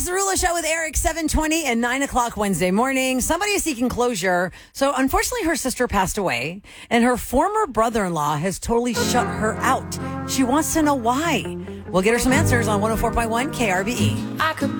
It's the Rula Show with Eric, 7:20 and 9 o'clock Wednesday morning. Somebody is seeking closure. So unfortunately, her sister passed away, and her former brother-in-law has totally shut her out. She wants to know why. We'll get her some answers on 104.1 KRBE. I could